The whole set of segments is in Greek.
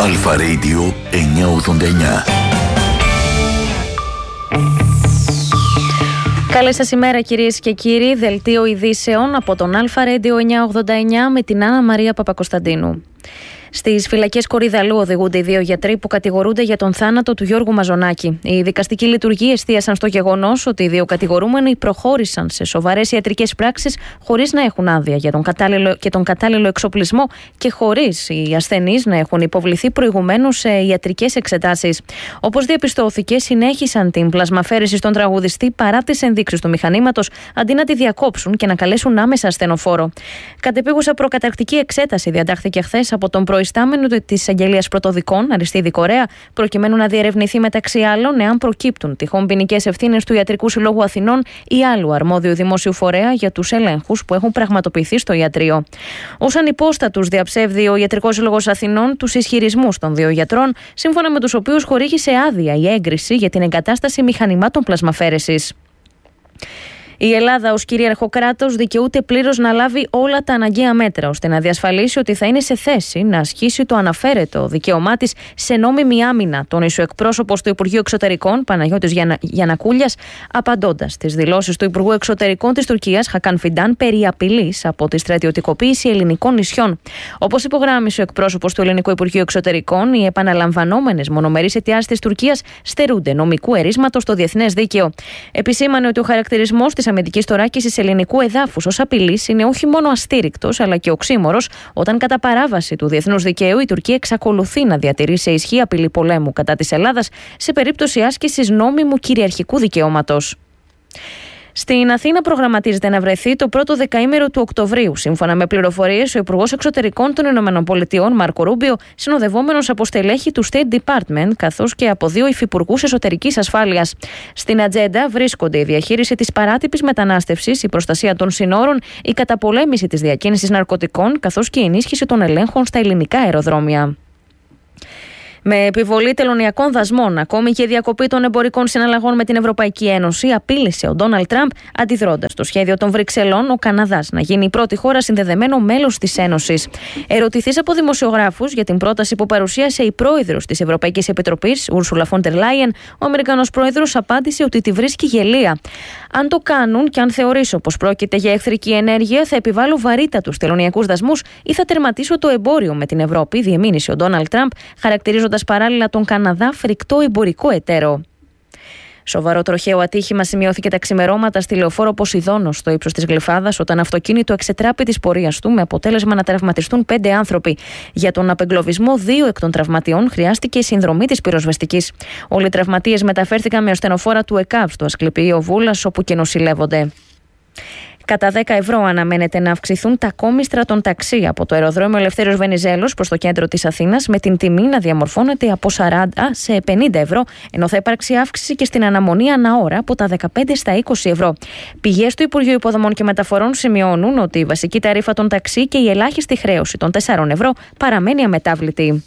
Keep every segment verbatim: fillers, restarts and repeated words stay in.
Αλφα Radio εννιακόσια ογδόντα εννιά. Καλή σας ημέρα κυρίες και κύριοι, δελτίο ειδήσεων από τον Αλφα Radio εννιακόσια ογδόντα εννιά με την Άννα Μαρία Παπακοσταντίνου. Στις φυλακές Κορυδαλλού οδηγούνται οι δύο γιατροί που κατηγορούνται για τον θάνατο του Γιώργου Μαζονάκη. Οι δικαστικοί λειτουργοί εστίασαν στο γεγονός ότι οι δύο κατηγορούμενοι προχώρησαν σε σοβαρές ιατρικές πράξεις χωρίς να έχουν άδεια για τον κατάλληλο, και τον κατάλληλο εξοπλισμό και χωρίς οι ασθενείς να έχουν υποβληθεί προηγουμένως σε ιατρικές εξετάσεις. Όπως διαπιστώθηκε, συνέχισαν την πλασμαφέρεση στον τραγουδιστή παρά τις ενδείξεις του μηχανήματος, αντί να τη διακόψουν και να καλέσουν άμεσα ασθενοφόρο. Κατεπίγουσα προκαταρκτική εξέταση διατάχθηκε χθες από τον προϊστάμενο της Εισαγγελίας Πρωτοδικών, Αριστίδη Κορέα, προκειμένου να διερευνηθεί μεταξύ άλλων εάν προκύπτουν τυχόν ποινικές ευθύνες του Ιατρικού Συλλόγου Αθηνών ή άλλου αρμόδιου δημόσιου φορέα για τους ελέγχους που έχουν πραγματοποιηθεί στο ιατρείο. Ως ανυπόστατους διαψεύδει ο Ιατρικός Σύλλογος Αθηνών τους ισχυρισμούς των δύο γιατρών, σύμφωνα με τους οποίους χορήγησε άδεια η έγκριση για την εγκατάσταση μηχανημάτων πλασμαφέρεσης. Η Ελλάδα ως κυρίαρχο κράτος δικαιούται πλήρως να λάβει όλα τα αναγκαία μέτρα ώστε να διασφαλίσει ότι θα είναι σε θέση να ασκήσει το αναφέρετο δικαίωμά της σε νόμιμη άμυνα, τόνισε ο εκπρόσωπος του Υπουργείου Εξωτερικών Παναγιώτης Γιαννα... Γιαννακούλιας, απαντώντας στις δηλώσεις του Υπουργού Εξωτερικών της Τουρκίας Χακάν Φιντάν περί απειλής από τη στρατιωτικοποίηση ελληνικών νησιών. Όπως υπογράμμισε ο εκπρόσωπος του Ελληνικού Υπουργείου Εξωτερικών, οι επαναλαμβανόμενες μονομερείς αιτιάσεις της Τουρκίας στερούνται νομικού ερίσματος στο διεθνές δίκαιο. Επισήμανε ότι ο χαρακτηρισμός της αμυντικής τωράκισης ελληνικού εδάφους ως απειλής είναι όχι μόνο αστήρικτος αλλά και οξύμορος, όταν κατά παράβαση του διεθνούς δικαίου η Τουρκία εξακολουθεί να διατηρεί σε ισχύ απειλή πολέμου κατά της Ελλάδας σε περίπτωση άσκησης νόμιμου κυριαρχικού δικαιώματος. Στην Αθήνα προγραμματίζεται να βρεθεί το πρώτο δεκαήμερο του Οκτωβρίου. Σύμφωνα με πληροφορίες, ο Υπουργός Εξωτερικών των ΗΠΑ, Μάρκο Ρούμπιο, συνοδευόμενος από στελέχη του State Department, καθώς και από δύο υφυπουργούς εσωτερικής ασφάλειας. Στην ατζέντα βρίσκονται η διαχείριση της παράτυπης μετανάστευσης, η προστασία των συνόρων, η καταπολέμηση της διακίνησης ναρκωτικών, καθώς και η ενίσχυση των ελέγχων στα ελληνικά αεροδρόμια. Με επιβολή τελωνειακών δασμών, ακόμη και διακοπή των εμπορικών συναλλαγών με την Ευρωπαϊκή Ένωση, απείλησε ο Ντόναλντ Τραμπ, αντιδρώντας στο σχέδιο των Βρυξελών ο Καναδάς να γίνει η πρώτη χώρα συνδεδεμένο μέλος της Ένωσης. Ερωτηθής από δημοσιογράφους για την πρόταση που παρουσίασε η πρόεδρος της Ευρωπαϊκής Επιτροπής, Ούρσουλα Φον ντερ Λάιεν, ο Αμερικανός πρόεδρος απάντησε ότι τη βρίσκει γελία. Αν το κάνουν και αν θεωρήσω πως πρόκειται για εχθρική ενέργεια, θα επιβάλλω βαρύτατους τελωνειακούς δασμούς ή θα τερματίσω το εμπόριο με την Ευρώπη, διεμήνυσε ο Ντόναλντ Τραμπ, χαρακτηρίζοντας παράλληλα τον Καναδά φρικτό εμπορικό εταίρο. Σοβαρό τροχαίο ατύχημα σημειώθηκε τα ξημερώματα στη λεωφόρο Ποσειδώνος στο ύψος της Γλυφάδας, όταν αυτοκίνητο εξετράπη της πορείας του με αποτέλεσμα να τραυματιστούν πέντε άνθρωποι. Για τον απεγκλωβισμό δύο εκ των τραυματιών χρειάστηκε η συνδρομή της πυροσβεστικής. Όλοι οι τραυματίες μεταφέρθηκαν με ασθενοφόρα του ΕΚΑΒ στο Ασκληπιείο Βούλας, όπου και νοσηλεύονται. Κατά δέκα ευρώ αναμένεται να αυξηθούν τα κόμιστρα των ταξί από το αεροδρόμιο Ελευθέριος Βενιζέλος προς το κέντρο της Αθήνας, με την τιμή να διαμορφώνεται από σαράντα σε πενήντα ευρώ, ενώ θα υπάρξει αύξηση και στην αναμονή ανά ώρα από τα δεκαπέντε στα είκοσι ευρώ. Πηγές του Υπουργείου Υποδομών και Μεταφορών σημειώνουν ότι η βασική ταρήφα των ταξί και η ελάχιστη χρέωση των τεσσάρων ευρώ παραμένει αμετάβλητη.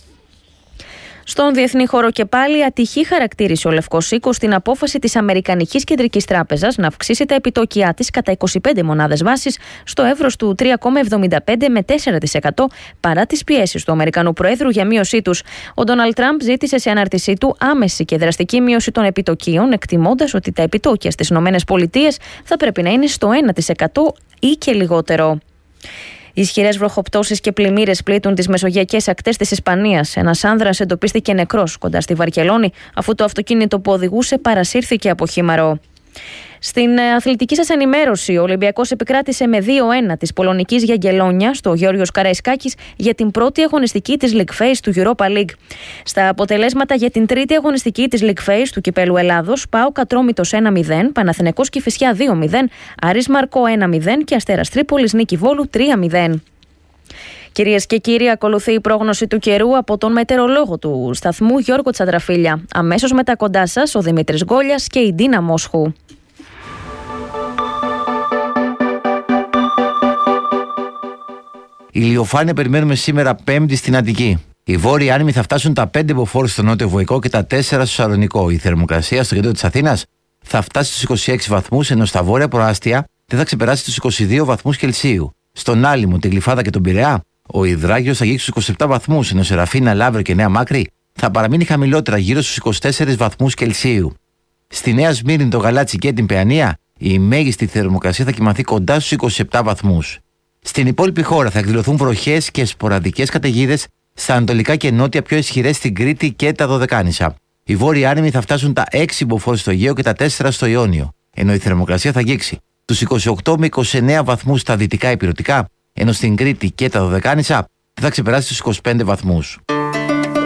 Στον διεθνή χώρο και πάλι, ατυχή χαρακτήρισε ο Λευκός Οίκος την απόφαση της Αμερικανικής Κεντρικής Τράπεζας να αυξήσει τα επιτόκια της κατά είκοσι πέντε μονάδες βάσης στο εύρος του τρία κόμμα εβδομήντα πέντε με τέσσερα τοις εκατό παρά τις πιέσεις του Αμερικανού Προέδρου για μείωσή τους. Ο Ντόναλντ Τραμπ ζήτησε σε ανάρτησή του άμεση και δραστική μείωση των επιτοκίων, εκτιμώντας ότι τα επιτόκια στις ΗΠΑ θα πρέπει να είναι στο ένα τοις εκατό ή και λιγότερο. Ισχυρές βροχοπτώσεις και πλημμύρες πλήττουν τις μεσογειακές ακτές της Ισπανίας. Ένας άνδρας εντοπίστηκε νεκρός κοντά στη Βαρκελόνη, αφού το αυτοκίνητο που οδηγούσε παρασύρθηκε από χήμαρο. Στην αθλητική σας ενημέρωση, ο Ολυμπιακός επικράτησε με δύο ένα της πολωνικής Γιαγκελόνια στο Γεώργιος Καραϊσκάκης για την πρώτη αγωνιστική της League Phase του Europa League. Στα αποτελέσματα για την τρίτη αγωνιστική της League Phase του Κυπέλλου Ελλάδος, ΠΑΟΚ Ατρόμητος ένα μηδέν, Παναθηναϊκός Κηφισιά δύο μηδέν, Άρης Μαρκό ένα μηδέν και Αστέρας Τρίπολης Νίκη Βόλου τρία μηδέν. Κυρίες και κύριοι, ακολουθεί η πρόγνωση του καιρού από τον μετεωρολόγο του σταθμού Γιώργο Τσαντραφίλια. Αμέσως μετά κοντά σας ο Δημήτρης Γκόλιας και η Ντίνα Μόσχου. Ηλιοφάνεια περιμένουμε σήμερα Πέμπτη στην Αττική. Οι βόρειοι άνεμοι θα φτάσουν τα πέντε μποφόρ στο νότιο Βοϊκό και τα τέσσερα στο Σαλονικό. Η θερμοκρασία στο κέντρο της Αθήνας θα φτάσει στους είκοσι έξι βαθμούς, ενώ στα βόρεια προάστια δεν θα ξεπεράσει τους είκοσι δύο βαθμούς Κελσίου. Στον Άλυμο, τη Γλυφάδα και τον Πειραιά, Ο Ιδράγιος θα αγγίξει στους είκοσι επτά βαθμούς, ενώ Σεραφίνα, Λαύριο και Νέα Μάκρη θα παραμείνει χαμηλότερα, γύρω στους είκοσι τέσσερις βαθμούς Κελσίου. Στη Νέα Σμύρνη, το Γαλάτσι και την Παιανία, η μέγιστη θερμοκρασία θα κυμανθεί κοντά στους είκοσι επτά βαθμούς. Στην υπόλοιπη χώρα θα εκδηλωθούν βροχές και σποραδικές καταιγίδες στα ανατολικά και νότια, πιο ισχυρές στην Κρήτη και τα Δωδεκάνησα. Οι βόρειοι άνεμοι θα φτάσουν τα έξι μποφόρ στο Αιγαίο και τα τέσσερα στο Ιόνιο, ενώ η θερμοκρασία θα αγγίξει τους είκοσι οκτώ με είκοσι εννέα βαθμούς στα δυτικά ηπειρωτικά, ενώ στην Κρήτη και τα Δωδεκάνησα δεν θα ξεπεράσει τους είκοσι πέντε βαθμούς.